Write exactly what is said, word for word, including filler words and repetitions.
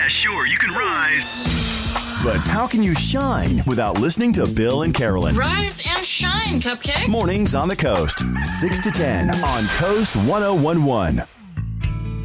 Yeah, sure, you can rise. But how can you shine without listening to Bill and Carolyn? Rise and shine, Cupcake. Mornings on the Coast, six to ten on Coast one oh one one.